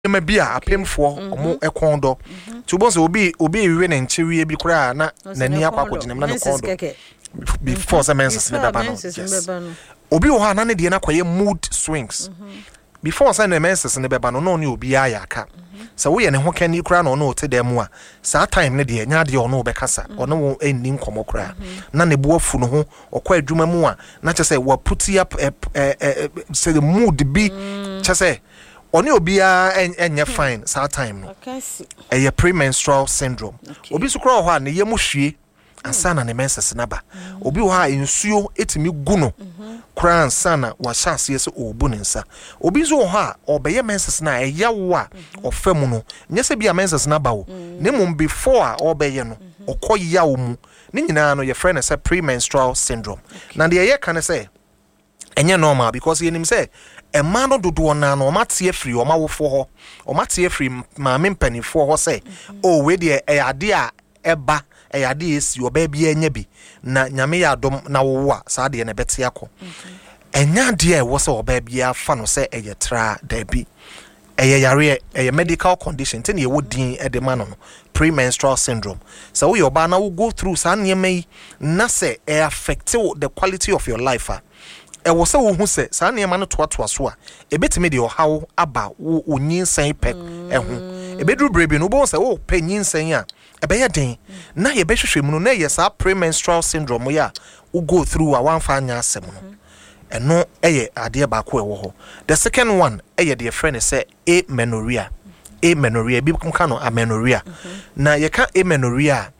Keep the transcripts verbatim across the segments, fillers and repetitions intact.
maybe a pem for omo ekondo to boss obi obi we na nchewie bi kura na nani akwako ginem na kondo before some menses na baba no obi wo ha na ne de na kwaye mood swings before some menses na baba no no ne obi ayaka so we ye ne ho kani kura no no te dem a sa time ne de nya de ono be kasa ono wo enni nkomo kura na ne bo afu no ho okwa adwuma mu a na che say wa put up say the mood bi che say Oni obia enye fine sa time no. Eye premenstrual syndrome. Obi so kro ho a ne yemu hwie ansa na ne menses na ba. Obi ho a ensuo etimi gu no. Kra ansa na wa chance yese obu ne nsa. Obi so ho a obeye menses na eya wo a ofam no. Nye se bia menses na ba wo. Ne mum before a obeye no. Okoya wo mu. Ne nyina no ye friend say premenstrual syndrome. Na de ye kan say enye normal because ye nim say a man do do na no matie free o ma wo fo ho o matie free ma me mpanifo ho say oh we de e ade a eba e ade esi oba bia anya bi na nyame ya dom na wo a sa de ne bete akọ enya de e wo say oba bia fa no say e yetra da bi e yare e medical condition tin ye wo din e de ma no premenstrual syndrome so we oba na wo go through sa nyame na say e affect the quality of your life ah e wo se wo hu se sa na ma no to to so a e betime de o hawo aba wo onyinsan pe e hu e bedru brebi no bo se wo pe nyinsan a e be ye den na ye be hwehwe mu no na ye sa premenstrual syndrome ya wo go through a wan fa anya asem no eno eye ade ba ko e wo ho the second one eye de friend say amenorrhea amenorrhea bi kum ka no amenorrhea na ye ka amenorrhea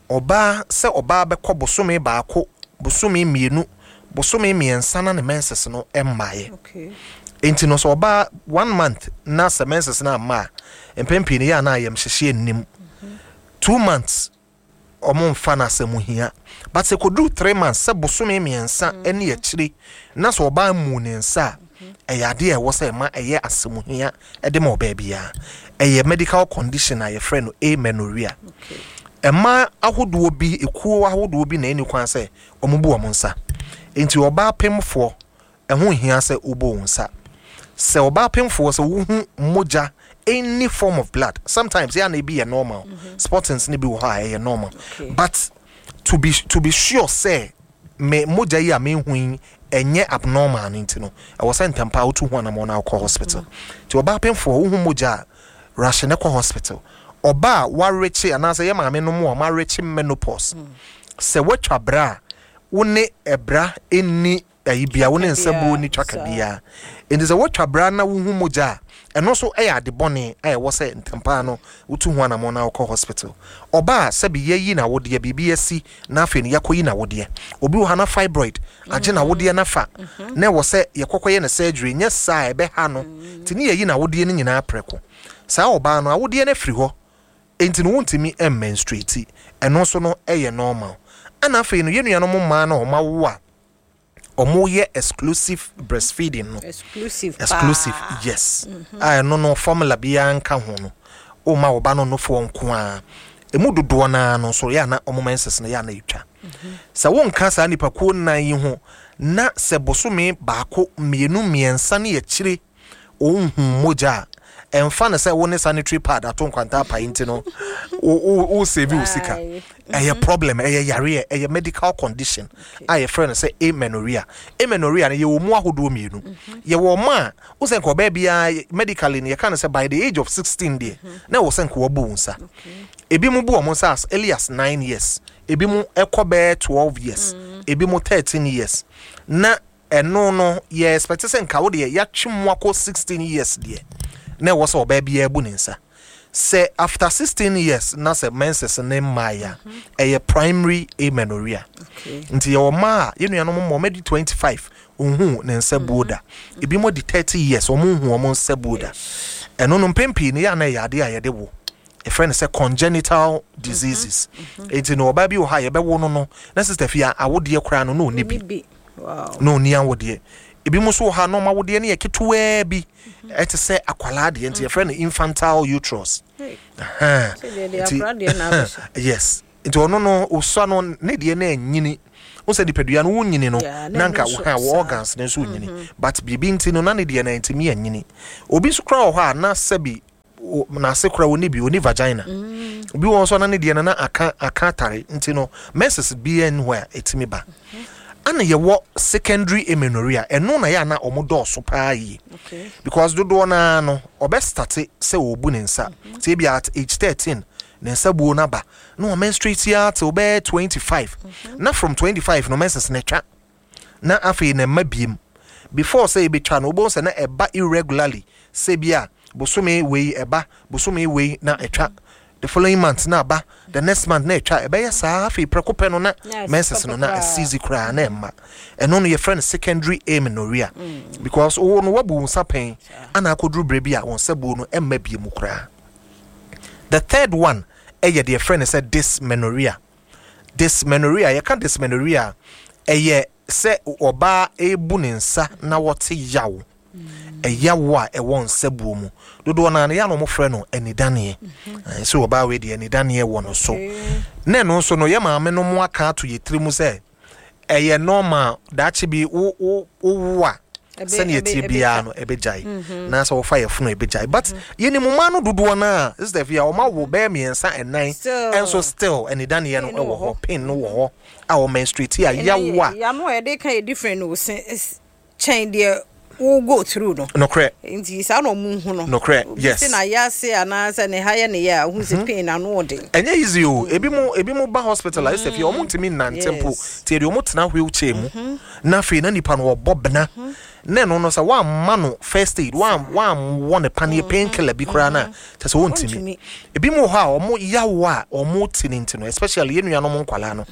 oba se oba be ko bosome ba ko bosome mienu bosome miensa na ne menses no emmaye okay enti no so oba one month na se menses na ma empempi ne ya na ayem hyehye nnim two months omo mfa na se muhia but se kodu three months se bosome miensa ene ya kire na so oba mu ne nsa eyade e wo se ma eye asemuhia e de ma oba bia eye medical condition a ye friend no amenorrhea okay ema ahodo bi ekuo ahodo bi na eni kwan se omubu omo nsa enti oba pemfo eho hia se obo nsa se oba pemfo se wo hu moja any form of blood sometimes ya na be a normal mm-hmm. spottings ni be wo ha e normal okay. But to be to be sure say me moja ya me hu enye abnormal nti no e was sent ampa otu hu na mo na ko hospital mm-hmm. Ti oba pemfo wo hu moja rush na ko hospital oba wa rechi anase ye ma me no mo ma rechi menopause mm. Se watwa bra wone ebra eni ayibia wone nsabu ni twaka bia enti se watwa bra na wo hu moja eno so e ya de bone e wo se ntempa no wotu hu na mo na ko hospital oba se bi yeyi na wode bibi asi na afi ne yakoyi na wode obi wo ha na fibroid age na wode na fa na wo se yekokoye na surgery nya sa ebe ha no tini yeyi na wode ni nyina preko sa oba no awode na firi ho enti no wontimi em menstruate eno so no eye normal ana afi no yenu yanom ma na o ma wo a omo ye exclusive breastfeeding no exclusive exclusive pa. Yes mm-hmm. I no no formula bia nka ho no o ma wo ba no no fo nko a emu dodo na no so ya na omo menses na ya na etwa sa wo nka sa nipa ko nan yi ho na se bosome baako mienu miensa na ye kire o hu moja emfa na say woni sanitary pad aton kwanta pa inti no o o save usika eye problem eye yare eye medical condition aye friend say amenorrhea amenorrhea na ye wo mu ahodo mienu ye wo ma wo say ko ba bia medically ne ye kan say by the age of sixteen there na wo say ko wo bu nsa ebi mu bu o mo say Elias nine years ebi mu ekobe twelve years ebi mu thirteen years na eno no ye expect say nka wo de ya twemu akọ sixteen years there na wo so oba bia ebu nsa say after sixteen years na say menses ne maya mm -hmm. Eye primary amenorrhea okay. Nti ye wo ma ye nuano mo medi twenty-five unhu ne nsa buoda mm -hmm. Ebi mo di thirty years o mo hu o mo nsa buoda eno no mpempi ne ya na yade a yede wo a friend say congenital diseases mm -hmm. Enti no oba bi wo ha ye be wo no no na sister fia awode kra no no ni bi wow no ni awode ebi mo so ha no ma wode ne yeketua bi ete se akwala de enti ye friend infantile uterus aha yes enti ono no oso no ne de na anyini o se dipedua no wunyini no nanka wo ha wo organs ne so wunyini but bibi nti no na ne de na enti mi anyini obi so kra ho ha na sabi na sekura woni bi oni vagina bi won so na ne de na aka aka tare ntino menses bi anywhere etimi ba ana ye wo secondary amenorrhea eno na ya na omodo so pa yi because dodo na no obe start se obu ne nsa se bi at age thirteen na nsa bu na ba no menstruate ya till be twenty-five na from twenty-five no menses na twa na afi na mabiem before say be twa no obo se na eba irregularly se bia bosome we eba bosome we na etwa the following month na ba the next month na etwa eba ya sa afi prekope no na menses no na asizi kra na emma eno no your friend secondary amenorrhea because o no wabu nsa pen ana akodru brebi a won sebo no emma biem kra. The third one eye the friend said dysmenorrhea. Dysmenorrhea you can dysmenorrhea eye se oba ebu ne nsa na wote yawo eyawo a ewon sebu mu dodo na na ya no mo frɛ no enidane so oba we de enidane wo no so na no so no ye maame no mo aka to ye tiri mu se eye normal daachi bi wo wo a send ye tie bia no ebejai na so fa ye funu ebejai but ye ni mo ma no dodo na is the via o ma wo be miensa enan and so still enidane ye no e wo ho pin no wo ho a o menstruate ya yawo a ya no e dey kan different no chain there we go through no no correct nti sa no mu hu no no correct yes na ya se ana se ne haye ne ya hu se pain na no de enye easy o ebi mo ebi mo ba hospital I say fi o mo ntimi nan tempo ti e o mo tena wheelchair mu na fi na nipa no obobna na no no sa wa ma no first aid wa wa won a painkiller bi kra na se so ntimi ebi mo ha o mo yawo a o mo tini ntino especially yenu ya no mo nkwala no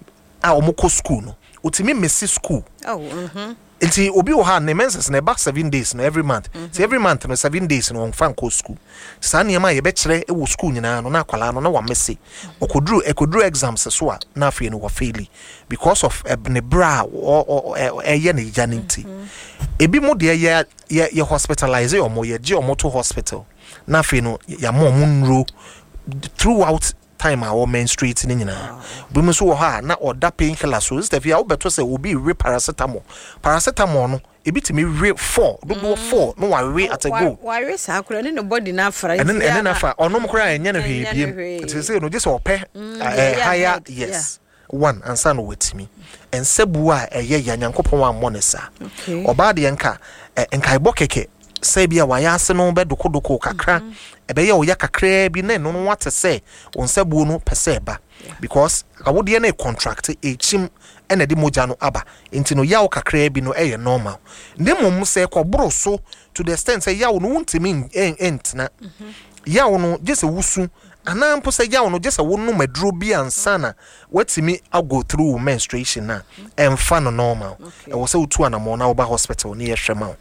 a o mo ko school no otimi mesi school oh mhm Inti obi wo ha ne menses na back seven days no every month. Mm -hmm. So every month no seven days no on fan ko school. Sa niam ye be kire e wo school nyina no na akwala no na wa messe. Okodru ekodru exams so a na afie no wa faili because of ebne bra o eye ne janinti. Ebi mo de ye ye hospitalize o mo ye je o mo to hospital. Na afie no ya mo mo nro throughout time our menstruating in nyina bi mu so ha na oda painkiller so is the via obeto say obi re paracetamol paracetamol no ebitimi re four do four no wa re at a go wa re sa akura ne no body na afra and then na fa onom kura enye na hwe biem it say no just ope higher yes one ansa no wetimi ensebu a eye ya nyankopon wa monesa oba de enka enkai bokeke say bia wa ya se no be dokodoko kakra ebe ya oya kakra bi na no no wate say onsebu no pese ba because awode na contract echim ena de moja no aba enti no ya o kakra bi no eye normal ndemom se kobro so to the extent say ya no wuntimi entina ya no just wusu ana mpo say ya no just wonu maduro bi ansana watimi I go through menstruation na emfa no normal e wo say utu anamo na oba hospital ni ye hwema.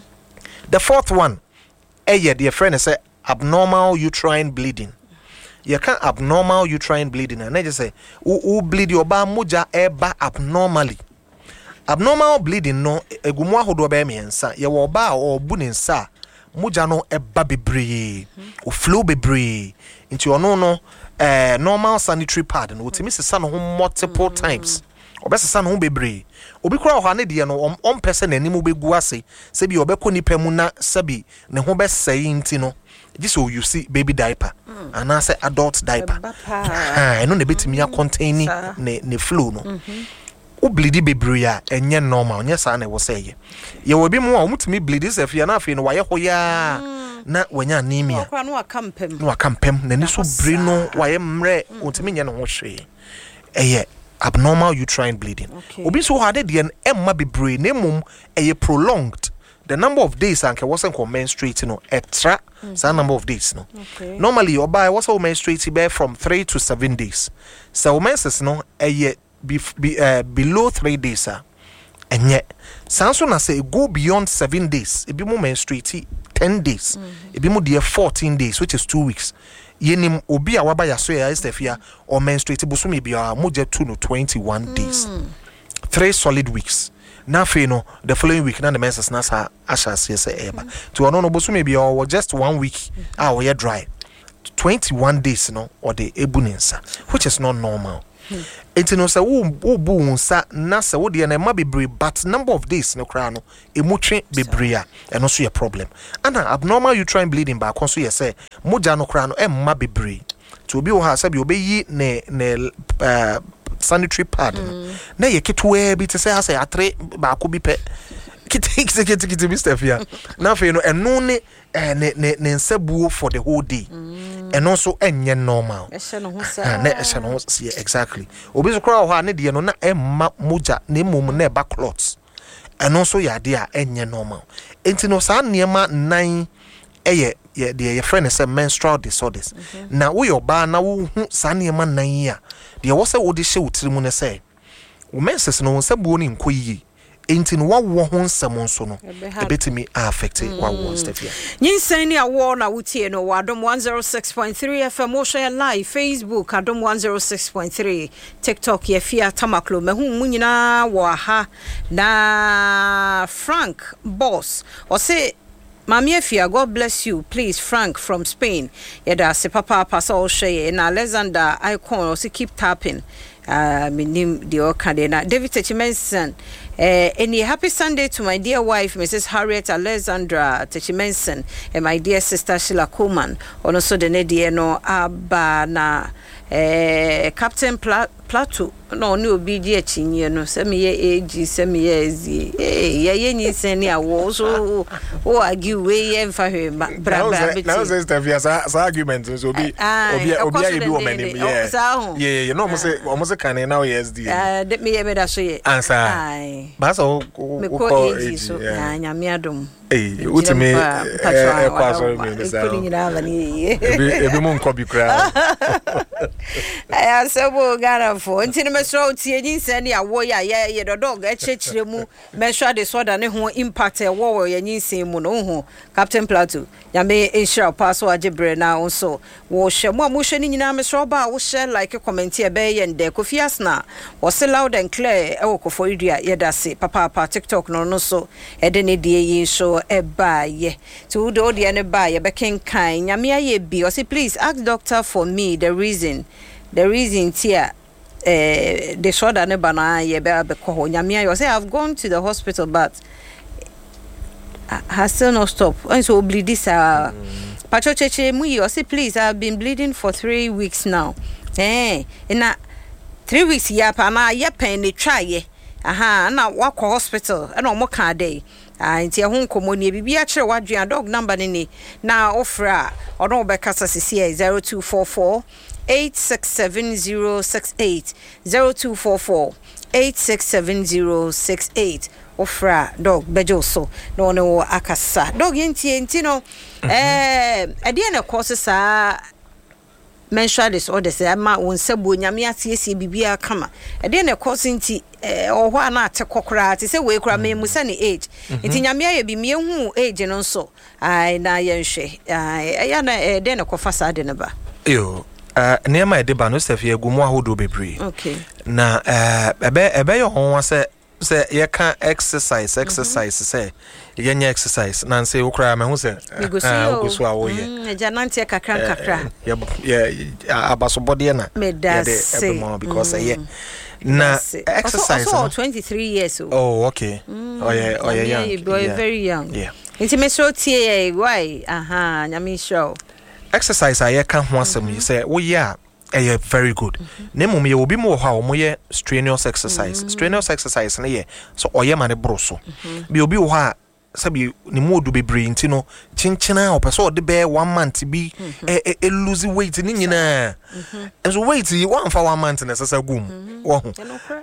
The fourth one, eh, dear friend, say abnormal uterine bleeding. You can't abnormal uterine bleeding, and I just say, who bleed your ba muja eba abnormally. Abnormal bleeding no egumwa hodo ba miensa. Ye wo ba or buninsa muja no eba bebre, o flow bebre into your no no eh normal sanitary pad. No, to miss son multiple times. Obese san ho bebre obi kura ho ane de no on person animu begu ase se bi obekọ nipa mu na sabi ne ho besai nti no this so you see baby diaper mm. and I say adult diaper ah eno ne betimi ya contain ne ne flow no mm -hmm. o bleedi bebre ya enye normal nya sa na wo say ye wo bi mu a omutimi bleedi se fia na afi no waye ho ya mm. na wanya anemia kwa no akampem no akampem na ni so bre no waye mre ontimi nya no ho hwe eye abnormal uterine bleeding. Okay. Obi so hade de en emma bebre na mum eye prolonged. The number of days anke wasn't menstruating no extra mm -hmm. some number of days no. Okay. Normally oba was so menstruating be from three to seven days. So menses no eye be, be uh, below three days ah. Enye sanso na say go beyond seven days. Ebi mo menstruate ten days. Mm -hmm. Ebi mo de fourteen days which is two weeks. Yenim obi a waba yaso ya estefia or menstruate busumi bia moje two no twenty-one mm. days. Three solid weeks. Na fe no the following week na the menses na sa asha se eba. To ono no busumi bia or just one week ah we dry. twenty-one days no or the ebuninsa which is not normal. enti no se wo wo bu unsa na se wo de na ma bebre but number of days no kra no emutwe bebre a eno so ye problem ana abnormal uterine bleeding ba kon so ye say moja no kra no emma bebre to obi wo ha sabi obeyi ne ne uh, sanitary pad mm. na ye ketwe bi te say asa atre ba ko bi pe kiti kiti kiti kiti Mister Fia na fe no eno ne ne ne nsabuo for the whole day mm. eno so enye normal ehye no ho sa na ehye no ho see exactly obi so kra ho ha ne de no na emma moja na emom na eba clots eno so ya de a enye normal enti no sa niema nan eye ye de ye friend say menstrual disorders mm-hmm. na wo yo ba na wo hu sa niema nan ya de wo se wo de hye wotiri ne say wo menses no nsabuo ni nkoyi enti no wawo ho nsem nso no ebetimi affect wawo Stefia nyinsani awo na wutie no wadom one oh six point three F M share live Facebook adom one oh six point three TikTok ye Fia Tamaklo mehu munyina wo ha na Frank Boss or say Mami Efia, God bless you. Please, Frank from Spain. Yeda se papa pasa o share na Alexander icon or se keep tapping. Uh, my name the Okadena. David Techimenson. Uh, any happy Sunday to my dear wife, Missus Harriet Alexandra Techimenson, and my dear sister Sheila Coleman. Also the Nedieno Abana uh, Captain Pla Plateau. No, no, be dear chin, no, send me age, send me as ye, ye, ye, send me a war, so, oh, I give way and for him, brother. Now, says the argument, so be, Obia, woman, yeah, yeah, you know, almost a can now, yes, dear. Let me have it, say, answer. Aye, but all, me call age, so, I'm yadum. Hey, what's me? Putting it out, every month copy crowd. I am so good for until so tie send ya wo ya ye the dog e chechire mu measure the soda ne ho impact e wo ye nyinsen mu no ho Captain Plateau ya me ensure pass o agebre na also wo hwe mu amuhwe ni nyina me so ba wo share like comment e be ye nde Kofi Asna wo se loud and clear e wo kofo idua ye da se papa papa TikTok no no so e de ne die yin so e ba ye to do de ne ba ye be ken kan nyame aye bi o say please ask doctor for me the reason the reason here eh the shoulder ne bana ye be be ko nyame you say I've gone to the hospital but has still not stopped and so bleed this uh pacho cheche mu you say please I've been bleeding for three weeks now eh na three weeks ya pa na ye pen ni twa ye aha na wakọ hospital na omo ka dey ah nti ehun komo ni bibia kire wadua dog number ni ni na ofra odo be kasa sisi zero two four four eight six seven zero six eight zero two four four eight six seven zero six eight ofra dog bejo so no no akasa dog yenti enti no eh ade na course sa menstrual disorders ama wonsabu nyame atiesie bibia kama ade na course nti eh ohwa na atekokra ati se we kura me musa ni age nti nyame aye bi me hu age no so ai na ye nhwe ai ya na ade na kofasa ade ne ba yo Uh, nema ede ba no sefie gumu ahodo bebre okay na uh, ebe ebe yo ho se se ye kan exercise exercise se ye nya exercise na nse ukra me hu se gusu awo ye mm janantie kakra kakra ye abaso body na ye de ebe because ye na exercise so twenty-three years old oh okay oh yeah oh yeah you're very young yeah intimacy tie why aha nyame show exercise I can ho asem you say oh yeah eh very good nemu me obi mo ha o mo ye strenuous exercise strenuous exercise na ye so oye ma ne broso bi obi wo ha sabi ni modu bebre nti no chinchina o person de be one month bi e e lose weight ni nyina so weight you one for one month na sasa gum wo ho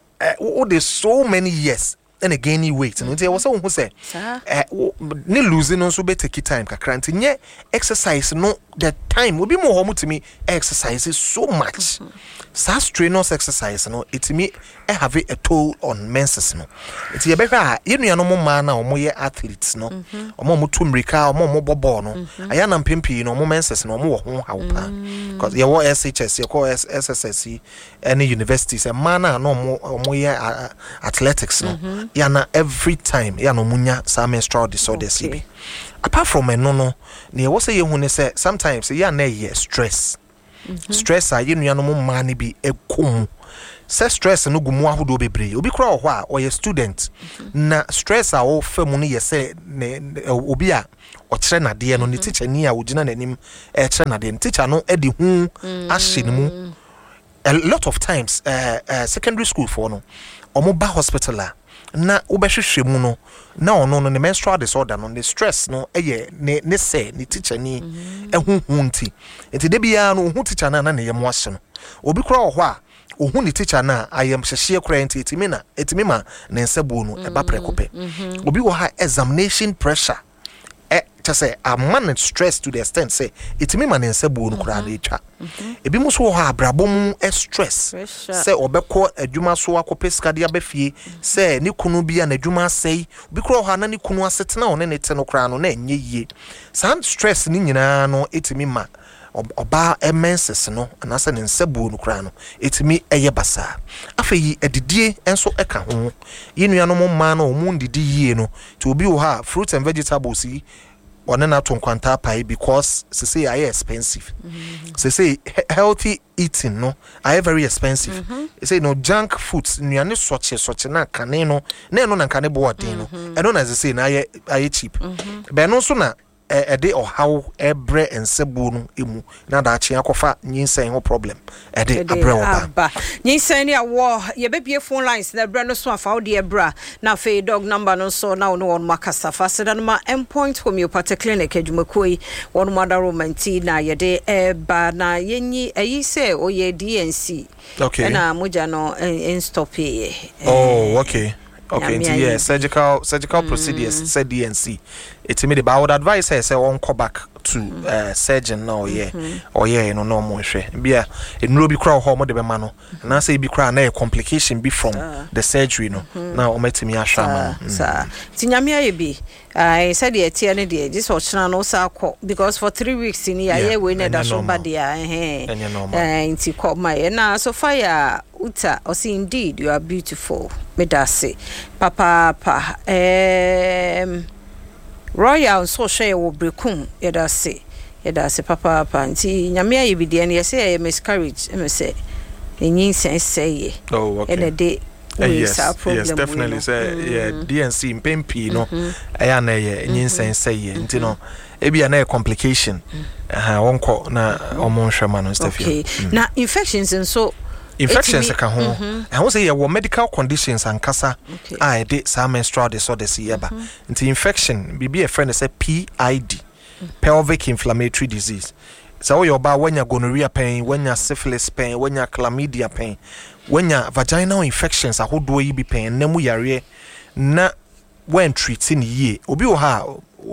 o de so many years and again he wait no nti e wo se wo ho se eh ni lose no so be take time kakra nti nye exercise no the time obi mo ho mutimi exercise so much sa strenuous exercise no it me e have a toll on menses no nti ye be hwa ye nua no mo ma na omo ye athletes no omo mo tumrika omo mo bobo no aya na mpempi no omo menses no omo wo ho hawpa because ye wo S H S ye ko S S S C any universities e ma na no omo omo ye athletics no ya na every time ya no munya sa menstrual disorders bi apart from eno no ne wo say ye hu ne say sometimes ya na ye stress mm-hmm. stress a ye nua no mo ma ne bi ekum se stress no gumu ahodo bebre obi kura ho a oye student na stress a wo famu no yese obi a o kire nade no ne teacher ni a ogina nanim e kire nade ne teacher no e de hu ahye ne mu a lot of times uh, uh, secondary school for no omo ba hospital a na ubehwehwe mu no na ono no ne menstrual disorder no the stress no eye ne ne se ne teacher ni ehu hu nti enti de bia no hu teacher na na ne yem wahye no obi kura ho a ohu ne teacher na ayem hyehye kura enti etimi na etimi ma ne nsabu no eba prekope obi wo ha examination pressure e say a man stress to the extent say etimi ma ne nsabu no kura na etwa ebi muso wo ha abrabom e stress say obekọ adwuma so akopɛ skade abafie say ne kunu bia na adwuma asɛi obi kura ha na ne kunu asetena one ne te no kura no na enye yie san stress ni nyina no etimi ma oba emenses no anasa ne nsabu no kura no etimi eye basa afeyi edidie enso eka ho yinua no mma no mu ndidi yie no to obi wo ha fruits and vegetables yi one na to nkwanta pai because se say are expensive mm-hmm. se say healthy eating no are very expensive mm-hmm. say no junk foods nuane soche soche na kane no na no na kane bo odin no e no na se say na are cheap mm-hmm. be no so na e de o how ebre ensebu no emu na da achi akofa nyinsen ho problem e de abre oba nyinsen ni awo ye bebie phone lines na ebre no so afa wo de ebra na fe dog number no so na no won makasa fa se dan ma endpoint homeopathic clinic adwumakoi won mother romanti na ye de eba na yenyi ayi se o ye D N C okay na moja no en stop ye oh okay okay yeah, yeah surgical surgical mm. procedures said D N C it's me the I would advise her say on go back to mm. uh, surgeon now yeah mm-hmm. or yeah no no more hwe bia enuro bi kra ho mo de be ma no na say bi kra na complication be from uh, the surgery no mm-hmm. now o metimi ahwa ma no sa tinyame aye bi I said ye tie ne de this was na no sa ko because for three weeks in here yeah we need that so bad there eh eh inti ko my na so fire uta o say indeed you are beautiful me da say papa pa um Royal so share wo brekum ye da say ye da say papa pa nti nyame aye bi de ne ye say miscarriage me say enyin sen say oh okay and de Uh, yes, yes, definitely. Say, mm. yeah, D N C in Pempi, no, I am a nyinsen say, you know, it be a complication. Uh, one call na omon shaman and stuff. Okay, now infections and so infections can home. I want say your medical conditions and kasa. I did some menstrual disorders here, but into infection, be a friend say P I D, pelvic inflammatory disease. So your ba when you gonorrhea pain, when you syphilis pain, when you chlamydia pain. When your vaginal infections are do you be pain nemu yare na when treating ye obi o ha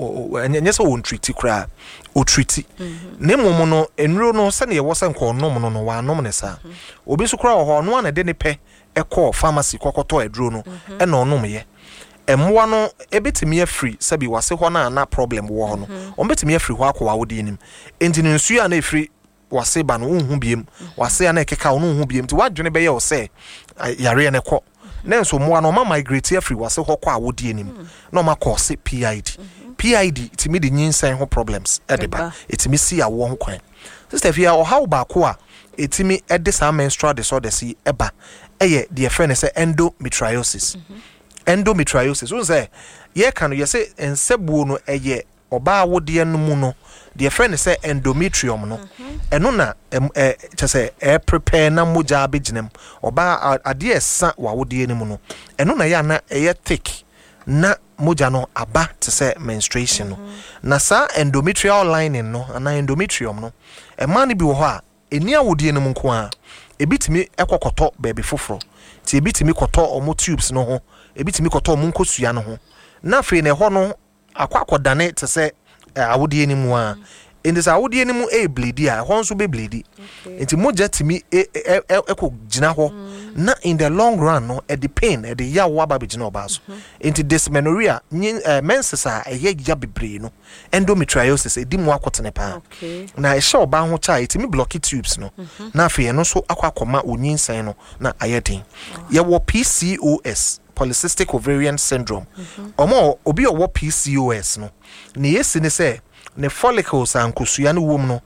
and so won treat kra o treat nemu no enro no se na ye wose nko no no no wa no ne sa obi so kra ho no na de ne pe e call pharmacy kokoto edro no e na onom ye emwa no ebetimi afri sabi wase ho na na problem wo ho no o betimi afri ho akwa wo de nim enti ne nsu ya na afri wase ba no unhu biem wase ya na ekeka no unhu biem ti wadwene be ye o se yare ne kɔ na nso mo no ma migrate afri wase hɔ kɔ awodi anim na ma kɔ se P I D P I D ti me de nyinsan ho problems e de ba etimi si awo ho kwan sister fia o how ba ko a etimi e de sa menstrual disorder si eba eye de friend say endometriosis endometriosis so say ye kan ye say ensebuo no eye oba awode no mu no the friend say endometrium no eno na eh say e prepare na moja abeginem oba ade esa wawode ni mu no eno na ya na eye thick na moja no aba to say menstruation no na sa endometrial lining no na endometrium no e man bi wo ho a eni awode ni mu nko a ebitimi ekokoto baby foforo ti ebitimi koto omo tubes no ho ebitimi koto omo nkosua no ho na fe ne ho no akwakodane to say awodi enimu a indi sa awodi enimu e bleedi a ho nso be bleedi enti moja timi eko gina ho na in the long run no e the pain e the ya wa ba be gina oba so enti dysmenorrhea menses a e ya bebre no endometriosis e di mu akotene pa na e hye oba ho cha etimi block tubes no na afi e no so akwakoma onyinsan no na ayedin ye wo P C O S polycystic ovarian syndrome omo obi owo P C O S no ne yesi ne se ne follicles ankosua ne wom no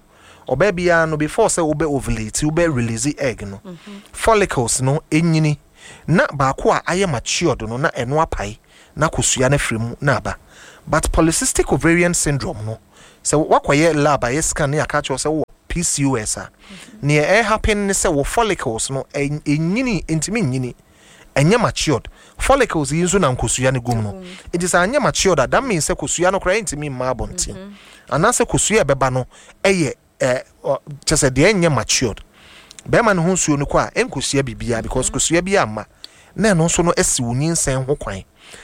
oba bia no before say obe ovulate obe release egg no mm-hmm. follicles no enyini na baako a aye matured no na eno apai na kosua na fremu na aba but polycystic ovarian syndrome no so wakoye lab a scan na aka cho say wo P C O S a ne e happen ne say wo follicles no enyini intimi nyini enye matured follicles yinzo na nkosua ne gum no it is anya matured that means say kosua no kra intimi ma bonti anase kosua beba no eye eh chese de enye matured be man ho nsuo no kwa enkosua bibia because kosua bia ma na no so no esi wonyinsen ho kwan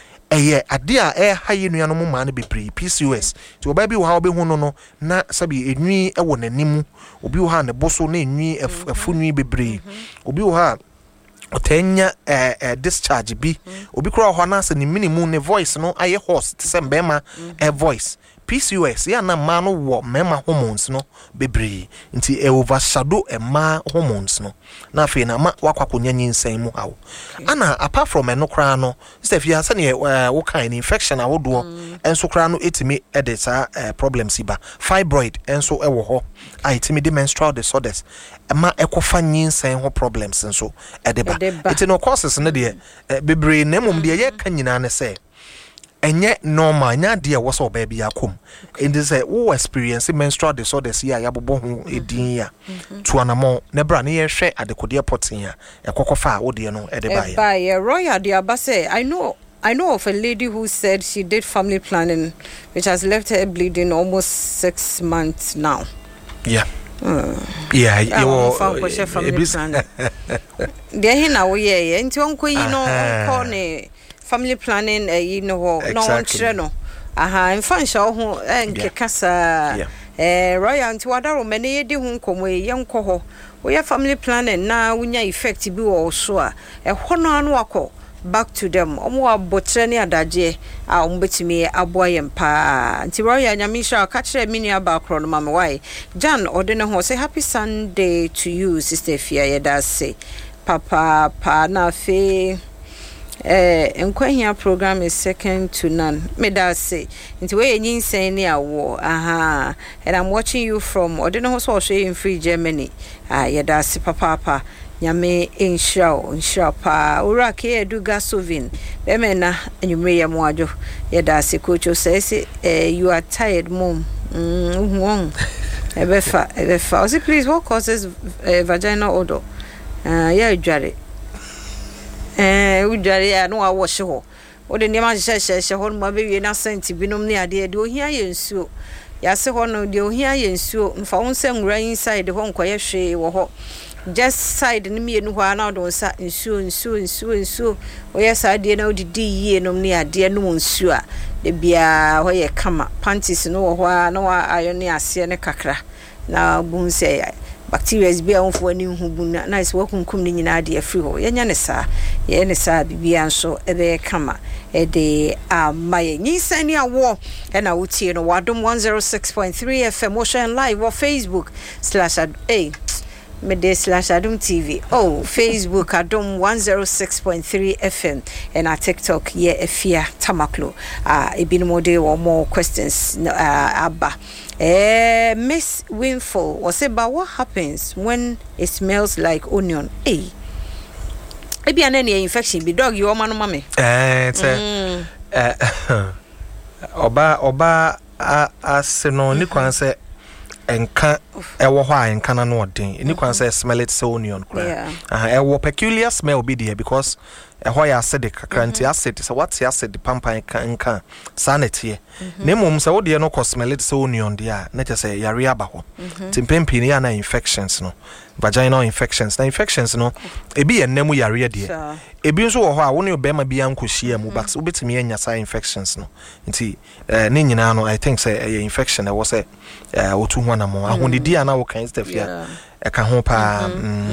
eye ade a e haye nua no ma no bebre P C O S ti oba bi wo ha obehu no no na sabi enwi e wo nanimu obi wo ha ne boso na enwi afunwi bebre obi wo ha otenya eh, eh, discharge bi obi kura ho na se ni minimum ne voice no aye hoarse se mbema e voice P C O S ya na ma no wo mema hormones no bebre nti e overshadow e ma hormones no na fe na ma wakwakonya nyinsan mu hawo ana apart from eno kra no stef ya se ne wo kan infection awodo enso kra no etimi edita uh, problems iba fibroid enso e wo ho a etimi de menstrual disorders ma ekofa nyinsan ho problems enso edeba eti no causes ne de uh, bebre na mum de ye kan nyina ne se enye normal nya de wo so ba bia kom indi say wo experience menstrual disorders ya yabobo ho edin ya tuanamo ne bra ne ye hwe adekode potin ya ekokofa wo de no edeba ya ba ya Royal de abase I know I know of a lady who said she did family planning which has left her bleeding almost six months now. Yeah. Uh, yeah, you were family planning. There he now we ye nti onko yi no onko ne family planning uh, you know no one no aha in fan show ho enke kasa eh Royal nti wadaro mane yedi ho nkomo ye nko ho we family planning na wunya effect bi wo so a e ho no anu akọ back to them omo abotre ne adaje a ombetimi aboye mpa nti Royal nyamisha ka kire mini abakro no mama why Jan odene ho say happy Sunday to you sister Fia ye da say papa pa na fe eh enkwahia program is second to none me da say nti we nyinsen ne awo aha and I'm watching you from odene ho so so in free Germany ah ye da say papa pa nyame inshaw inshaw pa ura ke eduga sovin be me na enyumre ye mo ajo ye da say coach say say eh, you are tired mom mm ebefa ebefa say please what causes uh, vaginal odor ah uh, yeah jare eh udare ya no awo hye ho o de niam hye hye hye ho ma be wie na senti binom ne ade de ohia ye nsuo ya se ho no de ohia ye nsuo mfa won se nwura inside ho nkoye hwe wo ho just side ni mienu ho ana do nsa nsuo nsuo nsuo nsuo o ye sa de na odidi yie nom ne ade no nsuo a de bia ho ye kama panties no wo ho na wa ayo ne ase ne kakra na bunse bacteria bi a wonfo ani hu bu na nice wakunkum ni nyina de afri ho yenya ne sa ye ne sa bibia nso ebe kama e de amaye nyisani awo e na wutie no wadom one oh six point three F M ocean live or Facebook slash a Mede slash Adum T V. Oh, Facebook Adum one oh six point three F M and our TikTok ye efia tamaklo. Ah, uh, ibin mode or more questions uh, abba. Eh, Miss Winful was about what happens when it smells like onion. Eh. Maybe an any infection be dog you man mommy. Eh, it's mm. uh, oba oba a aseno ni kwan se enka ewo ho a enka na no odin ni kwan say smell it so onion kra ah ewo peculiar smell be there because eho ya acidic kakranti acid so what acid pampan enka sanity na mum say wo de no ko smell it so onion there na je say yare aba ho timpempi ni na infections no vaginal infections na infections no ebi ye nemu yare de ebi nso wo ho a wo ne obema bia nkohia mu but obetimi anya sa infections no nti ne nyina no I think say infection e wo say otu ho na mo ahonidi ana wo kan stuff ya e ka ho pa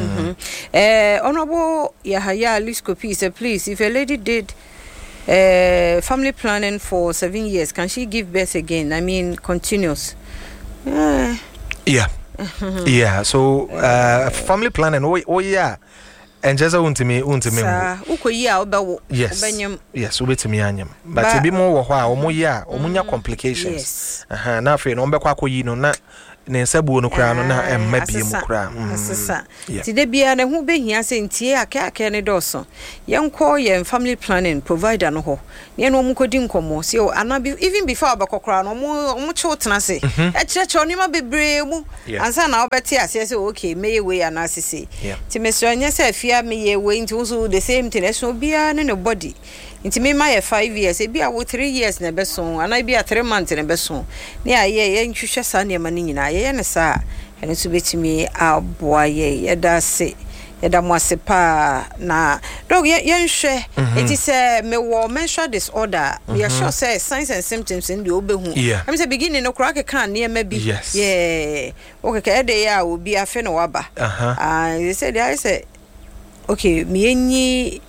eh honorable Yahaya Liskopi said please if a lady did uh, family planning for seven years can she give birth again? I mean continuous. Uh, yeah. Yeah, so uh, family planning oh, oh yeah. And just want me want me uko ya obawo obanyam yes obetimi anyam but e bi mo wo ho a omo ya omunya complications aha na afi no mbekwa akoyi no na ne nsabuo no kra no na emma bie mu kra asesa ti de bia ne ho behia se ntie akake ne doso yenko ye family planning provider no ho ne no mu kodi nkomo se o anabi even before abakokra no mu mu chotena se e kireche onima bebre mu ansa na obeti ase se okay meye we anasese ti mesro nya se afia meye we nti so the same thing so bia ne no body nti me my five years e bia wo three years na beso ana bia three months na beso ne aye ye nhwehwe sa ne ma ne nyina ye ne sa ene so betimi aboa ye ye da se ye da mo ase pa na dog ye ye nhwe it is a me wo menstrual disorder we are sure say signs and symptoms in the obehu I mean beginning no crack can near maybe yeah okay ka dey ya obi afe no waba ah they said I say okay me enyi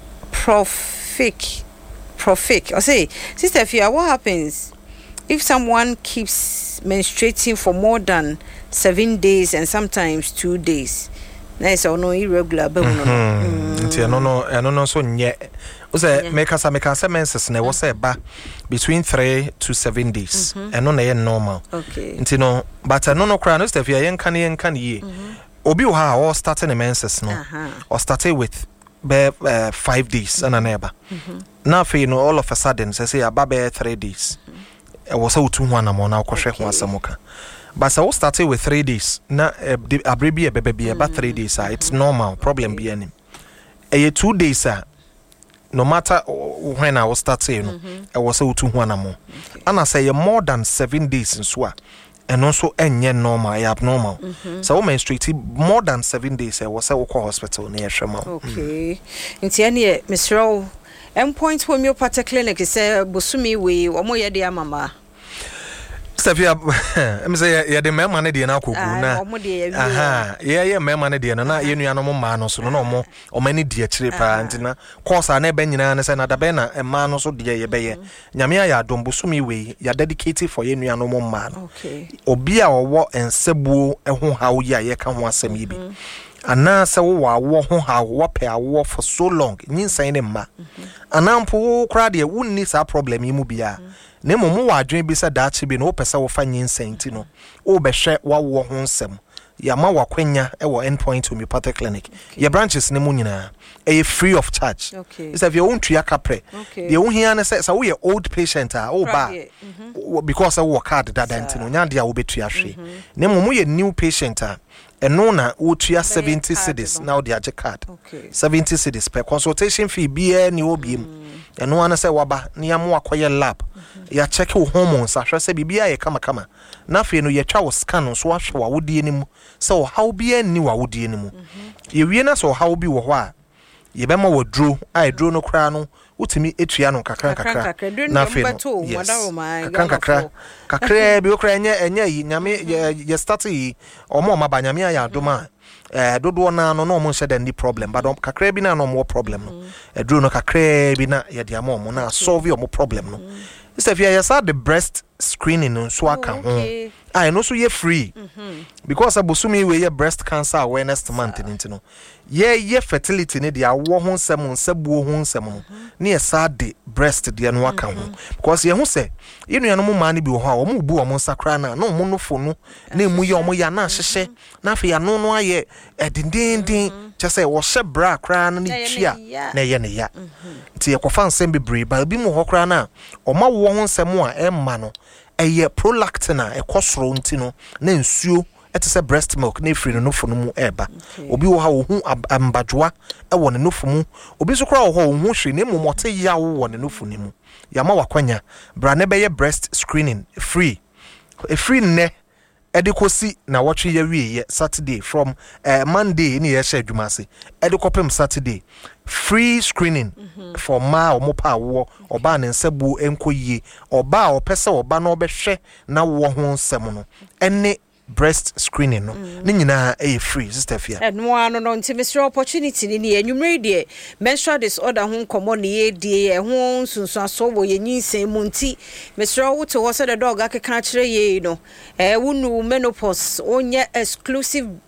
Profic, profic. I say, Sister Fia, what happens if someone keeps menstruating for more than seven days and sometimes two days? Nice or no irregular, but no, no, no, no, no, so yet. Was a make us a make us a menses, and I was a ba between three to seven days, and no, they normal. Okay, you know, but I no no crown, Sister Fia, young canny and canny. Obi ha or starting a menses, no, or started with. Be uh, five days and a neighbor. Now, for you know, all of a sudden, say, say, about three days. I was out to one among our Koshek was Samoka. But I was started with three days. Now, a baby, a baby, about three days. It's normal, problem be any. A two days, no matter when I was starting, I was out to one among. And I say, more than seven days in Swa. And also any normal, abnormal. Mm-hmm. So menstruated more than seven days. I was at Oko Hospital near Shema. Okay. In Tiania, Miss Rowe, and point homeopathic clinic is a Busumi way or more dear mamma. Stefia, I'm say, yeah, the man money dear now. Aha, yeah, yeah, man money dear, and not any animal man, so no more, or many dear tripa, and course I never been and another banner, and man also dear bay. Yamia, don't busumi way, you're dedicated for any animal man. Okay. Obia or what and Sebu and who how ya ye can once a maybe. And now so wa wo ho ha wo pe awo for so long nyin san ne ma anampo kra de won ni sa problem yi mu bia ne momo wa adwen bi se da chi bi no pese wo fa nyin san ti no wo be hwe wa wo ho nsem ya ma wa kwanya e wo endpoint homeopathic clinic your branches ne mu nyina e free of charge. Okay. It's if you own tuya kapre the won hia ne say so we old patient ah o ba because I work card that antino nya dia wo betua hwe ne momo ye new patient ah and no na utia seventy cedis now the aje card. Okay. seventy cedis per consultation fee be any obim. And no one say waba near more quiet lab. Ya check your hormones, I shall say be a kama kama. Nothing no your child scan so wash what would anymore. So how be any what would anymore. You win us or how be wa. Ye bema wo drew, I drew no crano. Utimi etriano kakra kakra na fe no yes kakra kakra kakra bi okra enye enye nyame ye start yi omo maba nyame ya doma eh dodo na no no mo shede ni problem but kakra bi na no mo problem no edru no kakra bi na ye dia mo na solve your problem no Mister Fia you saw the breast screening no so aka ho I no so ye free because abosumi we ye breast cancer awareness month ni no ye ye fertility ne dia wo ho nsem nsabuo ho nsem no ne ye sad breast dia no aka ho because ye ho se ye nuano mo ma ne bi wo ho a wo mu bu wo nsakra na no mo no fo no na mu ye wo ya na hyehye na afi ya no no aye edindindin chese wo hye bra kra na ne tua na ye ne ya nti ye kofa nsem bebre ba bi mu ho kra na o ma wo ho nsem a emma no eye prolactin a ekosoro nti no na nsuo ete se breast milk na free no fo no mu eba obi wo ha wo hu ambadwoa e wo ne no fo mu obi so kra wo ho wo hu hwe ne mu mote ya wo wo ne no fo ne mu ya ma wakwanya bra ne be ye breast screening free e free ne edikosi na watwe ya wie Saturday from uh, Monday ni ye share adwumase edikopem Saturday free screening mm-hmm. for ma o mopa wo oba ne nsabu enkoyie oba o pese oba na obehwe na wo ho nsem no ene breast screening no ni nyina e free Sister Fia and no no no nti Mister opportunity ni enwumre de menstrual disorder ho komo ne ye die e ho sunsun aso wo ye nyinsen mu nti Mister wo to ho se the dog akeka kire ye no eh wonu menopause onye exclusive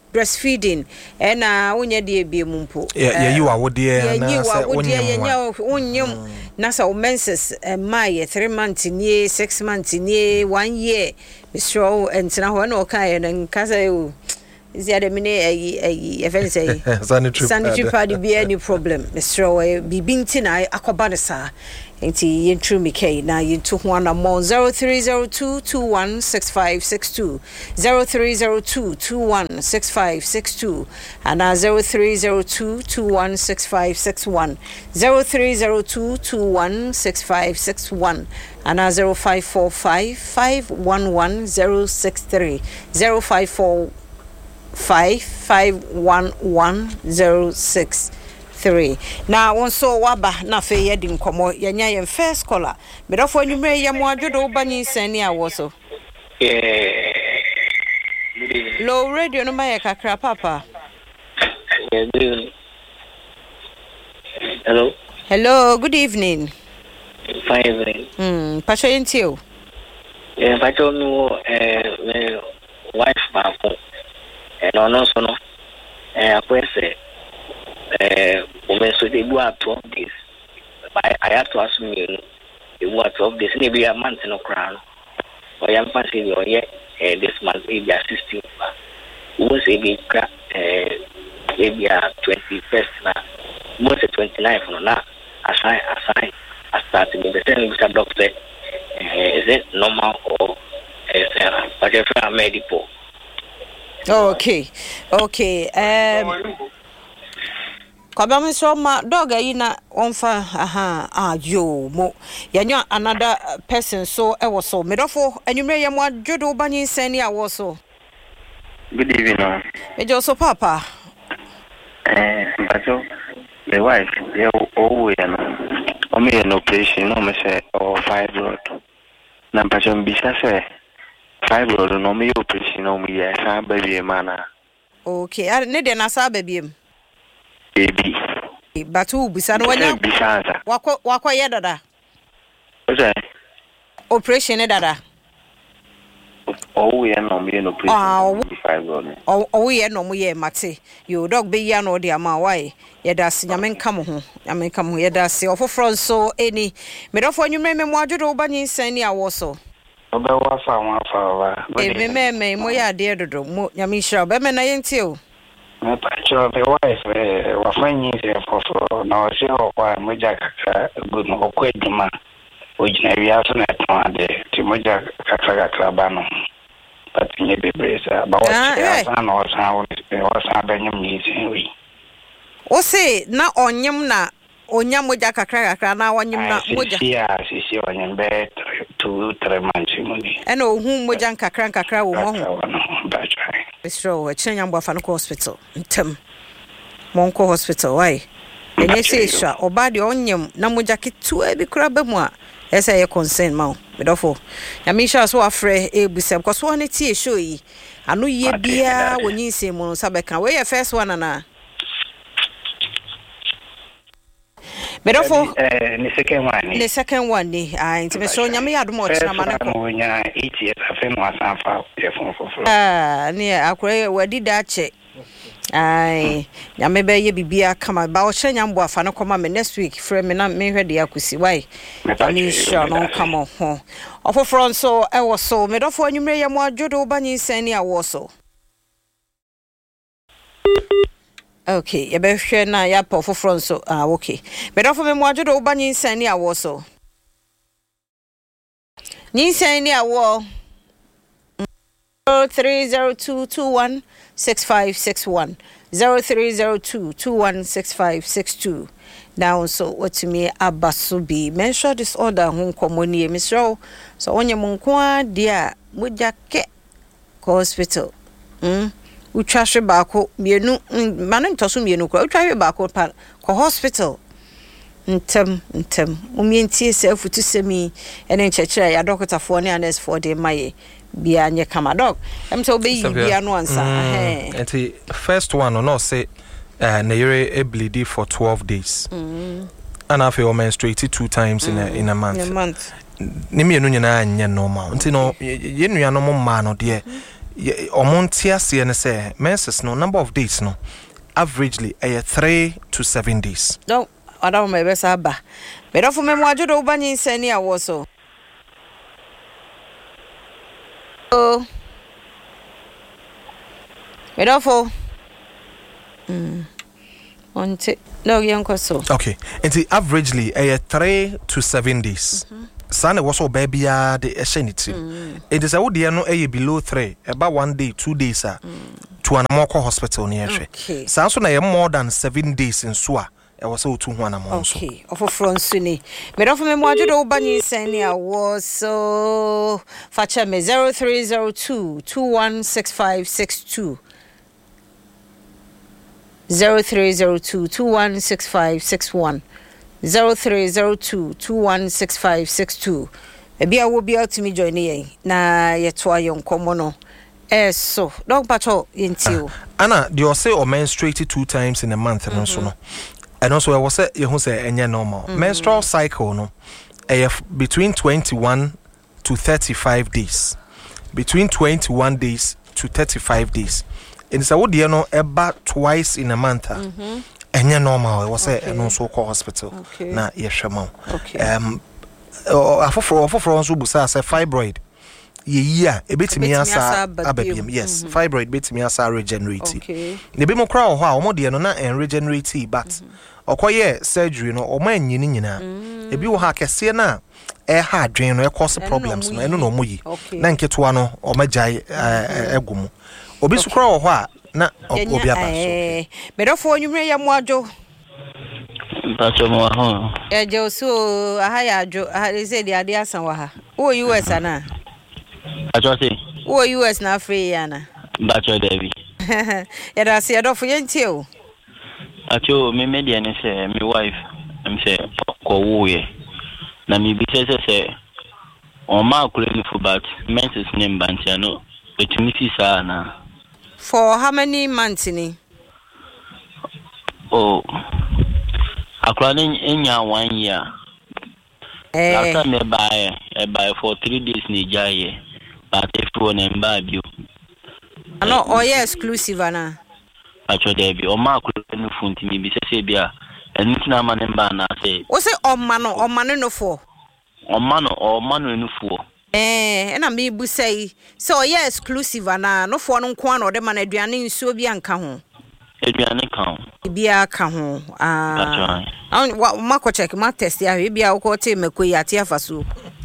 breastfeeding and uh unya de be mumpo yeah you are wodi e na say unya unya na say menses my three months ni six months ni one year misro entina ho na o kan en kasa o is there the mini a event say sanitary pad be any problem misro be binti na akoba ne sa enti yentru mike na yentu ho na mo zero three zero two two one six five six two zero three zero two two one six five six two and zero three zero two two one six five six one zero three zero two two one six five six one and zero five four five five one one zero six three zero five four five five one one zero six three. Now one so waba na fe ye din komo yenya yen first caller. Me do fo nwumre ye mo adwodo bani sani awoso. Eh. Low radio no maye kakra papa. Hello. Hello, good evening. Fine evening. Hmm, pasha yentio. Eh, pacho no eh me wife ba ko. Eh no no so no. Eh akwese eh women so they do at twelve days. I I have to ask me they do at twelve days maybe a month no crown. Or am fancy or yeah eh this month maybe sixteen. Who say be crack eh maybe a twenty-first na. Most twenty-ninth no na assign assign I start to be the same with the doctor. Uh, is it normal or is it but if I'm medical? Okay, okay. Um, Kabam so ma dog yi na onfa aha ah yo mo yanyo another person so e wo so medofo anwumre ye mo adwodo banyi sani a wo so. Good evening. E jo so papa. Eh, bajo the wife they always no o me an operation no me say or fibroid. Na bajo mbisa say fibroid no me operation no me ya sa baby mana. Okay, are ne de na sa baby em. Baby. Batu bisa no wanya. Bisa. Wako wako ye dada. Oje. Operation e dada. Oh, yeah, no, me no operation. Oh, oh, yeah, no, me mate. You dog be ya no dia ma why. Ye da si nyame nka mo ho. Nyame nka mo ye da si ofofro so eni. Me do fo nwumre me mo adwodo ba nyi san ni awo so. Oba wa fa wa fa wa. E me me me mo ya de dodo mo nyame hira be me na yenti o. Me pa cho be wife wa fa nyi se fofo na o se o kwa mo ja kaka good no ko eduma. Ojina wia so na ton ade ti mo ja kaka kaka ba no. But nye bebresa ba wa ya san no san wo san ba nyam ni sin wi. O se na onyem na onya moja kakra kakra na wanyem na moja. Ya si si onyem be two three months muni. Ena ohun moja kakra kakra wo mo ho. Ba try. Bistro chenya mbo afa no hospital. Ntem. Monko hospital why? Enye se sha oba de onyem na moja kitu e bi kura ba mu a esa ye concern ma o. Bedofo. Ya mi sha so afre e busem ko so ne tie show yi. Anu ye bia wonyi nsem mo sabeka. We ye first one na. Bedofo eh ni second one ni. The second one ni ah inti me so nyame ya domo chira ma na ko. Nya eight years afen wa sanfa ye fon foforo. Ah ni akure wadi da che. Ai nyame be ye bibia kama ba o hye nyambo afa no koma me next week frɛ me na me hwɛ de akusi why. Ani sure no kama ho. Ofofro so e wo so me dofo anwumre ye mo adwodo ba nyi sani awo so. Okay, ye be hwɛ na ya pa ofofro so ah okay. Me dofo me mo adwodo ba nyi sani awo so. Nyi sani awo zero three zero two two one six five six one zero three zero two two one six five six two. Now so what to me abasubi menstrual disorder hun komoni emisro so onye munkwa dia moja ke hospital mm utwahwe baako mienu manu ntoso mienu kra utwahwe baako pa ko hospital ntem ntem umientie se afutu semi ene nchechira ya doctor for ne nurse for de maye bia nye kama dog em so be bia no ansa eh enti first one no say uh, na yere e bleed for twelve days mm and after you menstruate two times mm. in a in a month in a month ni me no nyina anya normal enti no ye nua no ma no de omontia se ne say menses no number of days no averagely a three to seven days. No, I don't remember Saba. But of me wajudo bani seni awoso. Oh. But of mm. On t no young so. Okay. And the averagely a three to seven days. Mm-hmm. Sana was so baby ah the eshenity. Mm. It is a would no a below three, about one day, two days ah mm. to an amoko hospital near. Okay. Sanso na more than seven days in Swa. I was so two one among so. Okay. Of a front sunny. But of me wajudo bani seni awoso so facha me zero three zero two two one six five six two. Zero three zero two two one six five six one zero three zero two two one six five six two. Ebia will be out to me join ye na yetwa yon komono. Eh so dog patrol into Anna, do you say or menstruate two times in a month and also no? And also I was say you who say any normal menstrual cycle no eh between twenty-one to thirty-five days. Between twenty-one days to thirty-five days. In so would you know about twice in a month. Mhm. Enya normal I was say and also call hospital. Okay. Na yeshamo. Okay. Um afofro afofro nso busa say fibroid. Ye yeah, a bit me asa ababiem. Yes, mm-hmm. Fibroid bit me asa regenerate. Okay. Ne be mo kra ho a omo de no na en regenerate but mm-hmm. okoye surgery no omo anyini nyina. Mm-hmm. Ebi wo ha kese na e ha adwen no e cause problems no eno no omo yi. Na nketo no omo jai egumu. Obi sukra ho a na obi aba so. Medofo onwumre ya moajo. Pacho mo ho. E je so aha ya ajo, aha se di ade asan wa ha. Wo U S ana. Pacho se. Wo U S na free yana. Pacho David. Ya da se adofo yentie o. Pacho me media ne se me wife am se ko wo ye. Na mi bi se se o ma kule ni fu but menses name bantia no. Etumi sa na. For how many months ni? Oh. Akwani enya one year. Eh. Last time I buy, I buy for three days ni jaye. But if you want to buy you. No, oh yeah, exclusive ana. Pacho debi. O ma kule no funti mi bi se se bia. Eni tina ma nemba na se. O se o ma no, o ma no for. O ma no, o ma no no for. Eh, na me bu say so yeah exclusive ana no for no nko na de ma na aduane nsuo bi anka ho. Aduane ka ho. Bia ka ho. Ah. An wa mako check ma test ya bia wo ko te makoyi ate afaso.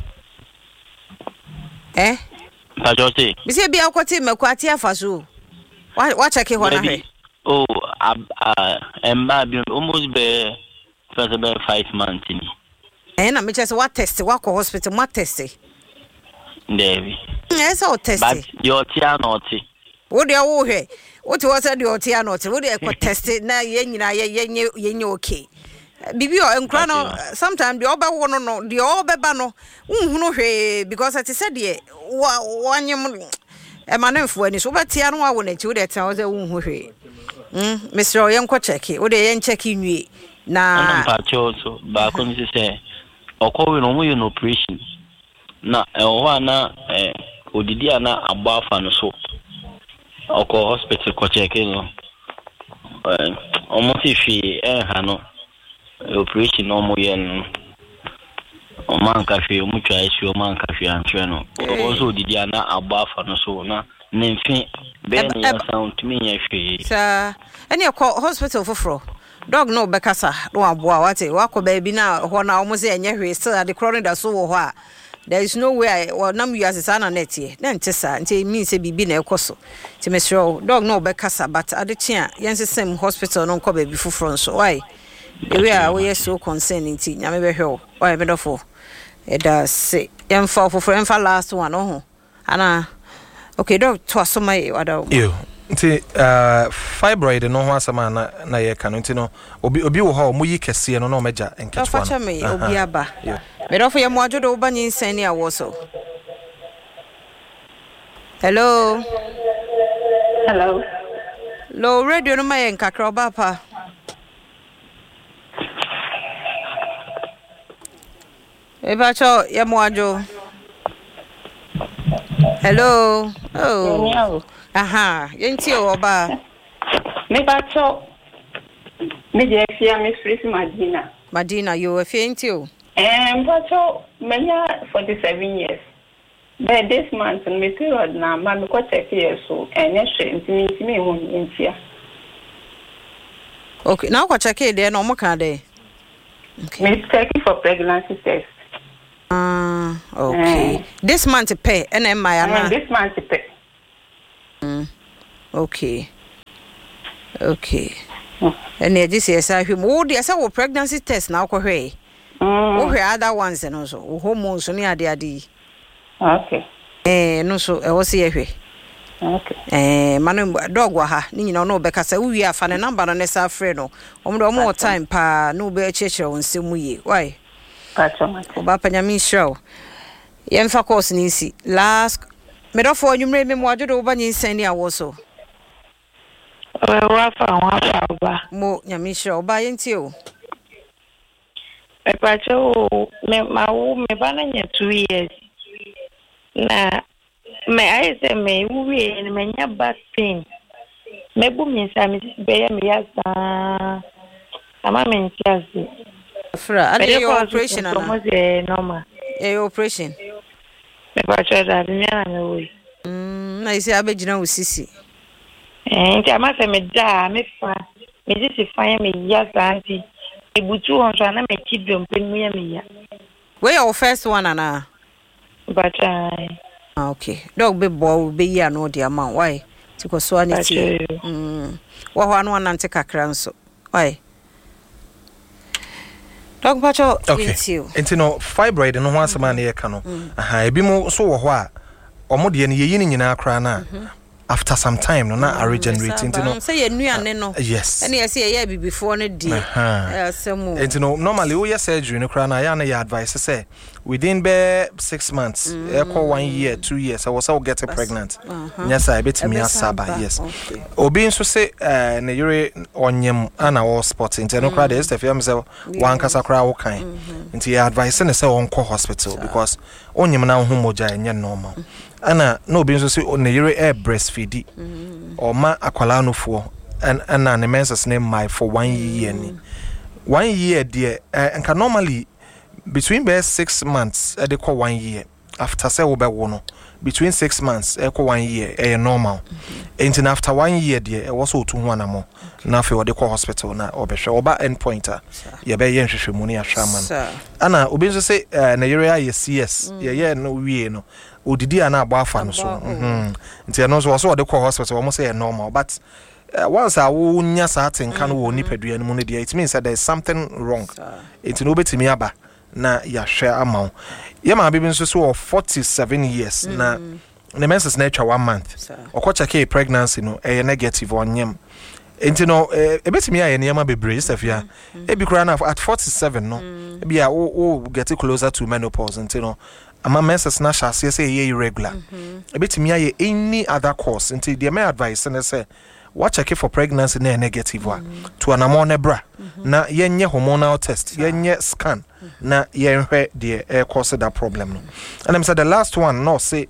Eh? Pacho te. Bi se bia wo ko te makoyi ate afaso. Wa wa check ho na he. Oh, ah, emba bi almost be first about five months ni. Eh na me just what test wa ko hospital ma test. Devi. Yes, all tested. But your tia naughty. What do you hear? What was it? Your tia naughty. What do you tested? Now, yen, yen, yen, okay. Bibi or Encrano, sometimes the other one no, the other bano, no, because I said, yeah, one year, a man for any so, but Tiano, I wouldn't you that I was a woman who, Mister Oyanko check it, or the end checking you. Now, also, back on to say, or calling on an operation. Na ewa na eh odidi ana agbafa no so oko hospital ko check no eh omo ti fi eh ha no operation no mo ye no o man ka fi o mu twa isi o man ka fi antwe no o so odidi ana agbafa no so na nemfi be ni sound me ye fi sa eni ko hospital foforo dog no bekasa no aboa wate wako ba bi na ho na omo se enye hwe still the chronic da so wo ho a there is no way or nam you as a son on net here. Then tessa until me say be na ekoso. Ti me sure dog no be kasa but ade tia yen se same hospital no ko be before front so why we are we are so concerned nti nyame be hwe why me dofo e da say yen fa for for fa last one oh ana okay dog to asoma e wada yo nti uh fibroid no ho asama na na ye ka no nti no obi obi wo ha omuyi kese no na omeja enketwa no facha me obi aba me do for ye mo ajodo obanyi nsan ni awoso. Hello. Hello. Low radio no mayen kakra oba pa. E ba cho ye mo ajo. Hello. Oh. Aha. Yenti oba. Me bacho. Me je fia me free Madina. Madina, you a fienti o. Eh, bacho me ya forty-seven years. But this month me period na ma me ko check here so enye hwe ntimi ntimi hu ntia. Okay, now ko check there no mo kan there. Okay. Me checking for pregnancy test. Ah, uh, okay. Uh, this month pay and then my uh, this month pay. Mm. Okay. Okay. Mm. And this is I him oh there say pregnancy test now ko hwe. Mm. Oh hwe other ones and also hormones ni ade ade. Okay. Eh no so e wo se ye hwe. Okay. Eh manu dog wa ha ni nyina no be kasa uwi afa ne number no ne sa frɛ no. Omo do mo time pa no be chechire won semu ye. Why? Pacho ma. Oba panyami show. Yemfa course ni si. Last medofo anwumre me mo ajodo oba nyi nsani awo so. We wa fa wa fa oba. Mo nyami show oba yenti o. Me pacho me ma wo me bana nya two years. Na me I say me we me nya back pain. Me bu mi sa mi be ya me ya sa. Ama me ntiase. Fra, are you operation ana? Como é normal. É operation. Me pacho da minha na we. Mm, na isi abegina usisi. Eh, nti ama se me da me fa. Me disi fa ya me ya sa anti. E butu on so na me kidom pe mu ya me ya. Where your first one ana? But I ah, okay. Dog be boy be ya no the amount. Why? Tiko so ani ti. Mm. Wa ho anu anante kakra nso. Why? Dog pacho okay. Enti no fibroid no ho asema na ye ka no. Aha, ebi mo so wo ho a omo de ne yeyi ni nyina akra na. After some time no na regenerating enti no. Say ye nuane no. Yes. Ene ye say ye before no di. Eh asemu. Enti no normally we surgery no kra na ya na your advice say within be six months, mm. echo one year, two years, I was all getting pregnant. Uh-huh. Yes, I bet me asaba. Yes. Okay. Obi nso say uh ne yure onyem ana all spot into no crowd is if you am say one kasa kra wo kan. Into your advice na say on call hospital because onyem na ho moja enye normal. Ana no obi nso say ne yure air breastfeed or ma akwala no fo and and na ne menses name my for one year ni. One year there and can normally between be six months e dey call one year after say we be wo no between six months e call one year e normal and after one year there e was so two one am na fe we dey call hospital na obehwe oba end pointer ye be ye nhwehwe mu ne ahwa man ana obi nso say na yere ya C S ye ye no wie no odidi ana agba afa no so mhm nti no so so dey call hospital almost say normal but Uh, once I will nya certain can wo nipadua no mu no dia it means that there is something wrong it no betimi aba na ya hwe amount ye ma bibi nso so forty-seven years mm. na the menses na twa one month okocha ke pregnancy no e negative onyem enti no e betimi aye ne ma bebre safia e bi kura na at forty-seven no e bi a o get closer to menopause enti no ama menses na shase say ye irregular e betimi aye any other cause enti the my advice na say what check for pregnancy na negative wa mm. to anamon nebra mm-hmm. na yenye hormonal test yenye scan mm-hmm. na yenhwe the air cause that problem no and I'm said the last one no say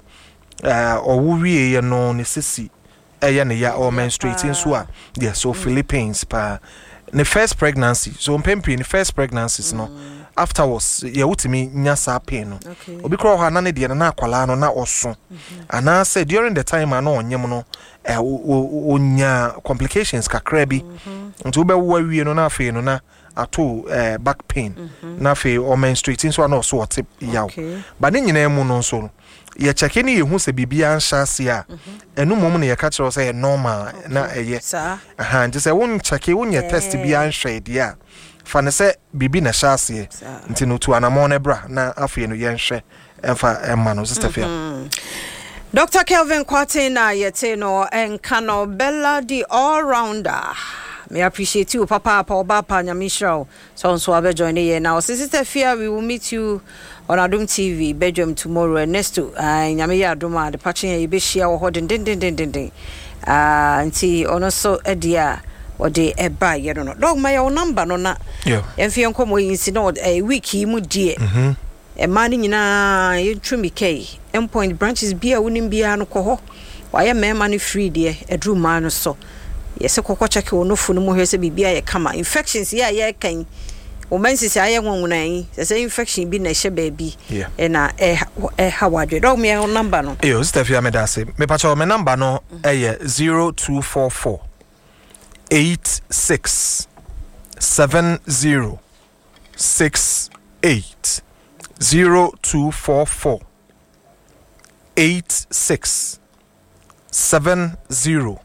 uh or we ye no necessity eye ne ya or menstruating so a yeah so mm. Philippines pa the first pregnancy so mpempi the first pregnancies mm. no afterwards ye wutimi nya sa pain no okay. Obi kro ho na ne de na akwala no na oso mm-hmm. ana say during the time ana onyem no eh onya complications kakra bi nti wo be wo awie no na afi no na ato eh back pain mm-hmm. na afi o menstruating so na so what yaw ba ne nyina mu no so ye check ni ye hu se bibia anhyase a enu mom ne ye ka kire say normal na eye aha nti say won check won ye test bi anhwe de a fa ne say bibi na hyase nti no to anamon ne bra na afi no ye nhwe emfa emma no sister fia Doctor Kelvin Kwatina yete no enkano Bella the all-rounder. Me appreciate you, Papa, Papa, Papa, Nyamisha. So, so I'll join you now. Sister Fia, we will meet you on Adum T V, Belgium tomorrow. And next to Nyamiya Aduma, the patching a bishia or holding din din din din din. Ah, and see, on also a dear or de a buy, you don't know. Dog, my own number, no, not. Yeah. If you come in, see, no, a week, he would dear. e ma ni nyina yentwumi kai endpoint branches bia wonim bia no kɔ hɔ wayɛ mema no free de edru ma no so yɛsɛ kɔkɔ check wo no fu no mu hwɛ sɛ bibia yɛ kama infections ya yɛ kan o mensis ayɛ nwonwunan sɛ infection bi na hyɛ baabi e na e e ha wadwe dog me number no eh Stefia me da se me pa cho me number no eh zero two four four eight six seven zero six eight zero two four four eight six seven zero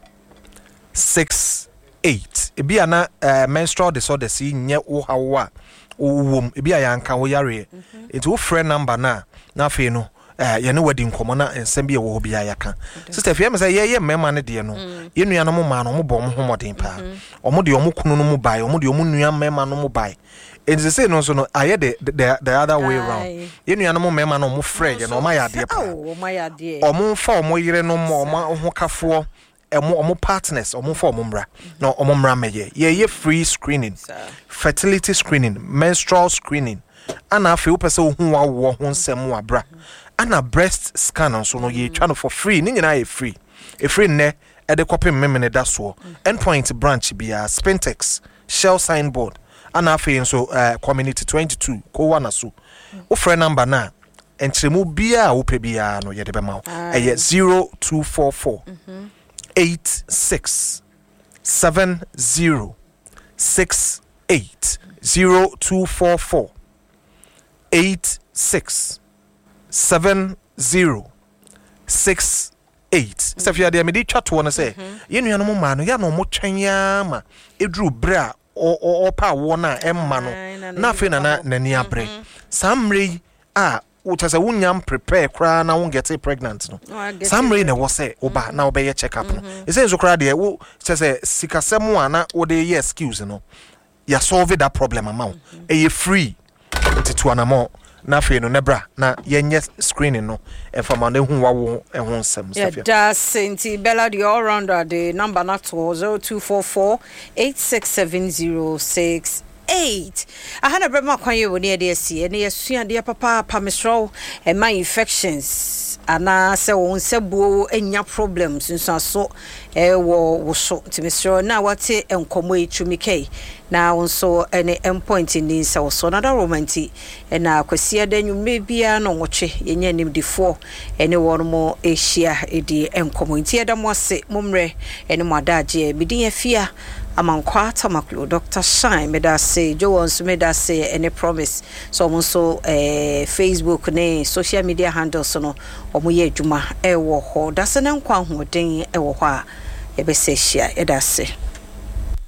six eight. Ebi ana uh, menstrual disorder si nye wo hawa wom ebi ayanka wo yare it wo friend number na na fe no uh, ye ne wedding komo na ensem bi wo bi ayaka sister fe me say ye ye mema ne de no ye nua no mo ma no mo bo mo homoden pa omo de omo kunu no mo bai omo de omo nua mema no mo bai and they say no so no aye the the, the other way around ye nua no mo mema no mo friend ye no ma ya de pa o ma ya de omo fa omo yire no mo omo ho kafo emo omo partners omo for omo mra no omo mra meye ye ye free screening fertility screening menstrual screening ana afi upese ohu wa wo ho nsem wa bra ana breast scan so no ye twa no for free ni nyina ye free e free ne e de copy memene da so endpoint branch bia Spintex shell signboard ana afi so uh, community twenty-two ko wa na so o free number na entremu bia wo pe bia no ye de be ma e zero two four four eight six seven zero six eight zero two four four eight six seven zero six eight. Safia de me di twa to no say ye nua no mo ma no ya no mo twen ya ma edru bra o o pa wo na emma no na fe na na nani abre samre a utasa wunyam prepare kra na won get pregnant no samre na wo say oba na obeye check up no e say so kra de wo say sikasem a na wo de ye excuse no ya solve that problem amount e ye free to anamo na fe no nebra na yenye screening no e fama na hu wa wo e ho nsem Safia da senti bella the all rounder the number na to zero two four four eight six seven zero six eight. I had a brema kwanye wo ne de asi ene yesua de papa pa mesro e my infections ana se won sebuo enya problems nso so e wo wo so ti mesro na wate enkomo etwumike na wonso ene endpoint ni se wo so na da romanti e na kwasia da nwume bia no nwotwe yenye nim de four ene won mo ehia e di enkomo nti da mo se momre ene mo adaje bidin afia amankwa tamaklo Doctor Shine me da say jo wons me da say any promise so mo so eh Facebook ne social media handles no omo ye adwuma e wo ho da se ne nkwa hoden e wo ho a e be se hia e da se